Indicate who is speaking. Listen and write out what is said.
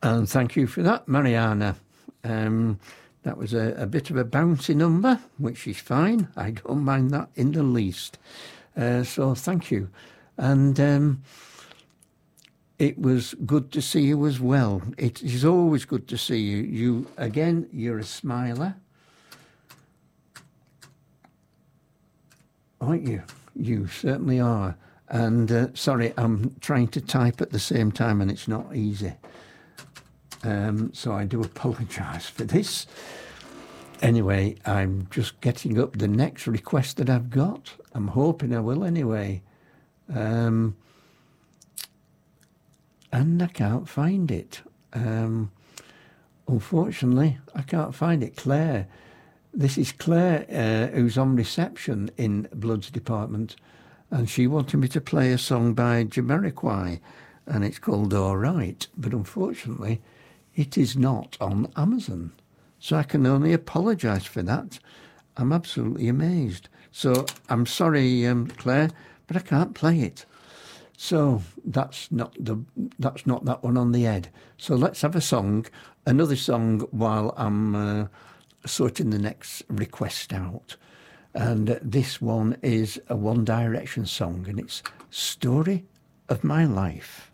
Speaker 1: And thank you for that, Mariana. That was a bit of a bouncy number, which is fine. I don't mind that in the least. So thank you. And it was good to see you as well. It is always good to see you. Again, you're a smiler. Aren't you? You certainly are. And sorry, I'm trying to type at the same time and it's not easy. So I do apologise for this. Anyway, I'm just getting up the next request that I've got. I'm hoping I will anyway. And I can't find it. Unfortunately, I can't find it. Claire. This is Claire, who's on reception in Blood's department, and she wanted me to play a song by Jamiroquai, and it's called All Right, but unfortunately it is not on Amazon. So I can only apologise for that. I'm absolutely amazed. So I'm sorry, Claire, but I can't play it. So that's not that one on the head. So let's have another song while I'm sorting the next request out. And this one is a One Direction song, and it's Story of My Life.